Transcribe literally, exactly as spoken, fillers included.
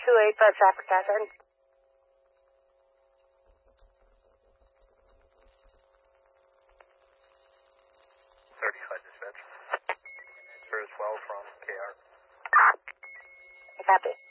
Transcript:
two eight for traffic hazard. thirty-five dispatch. Answer as well from K R. Copy.